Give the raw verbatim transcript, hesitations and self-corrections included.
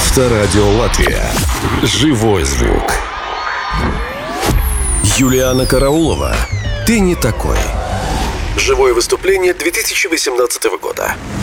Авторадио Латвия. Живой звук. Юлиана Караулова. Ты не такой. Живое выступление две тысячи восемнадцатого года.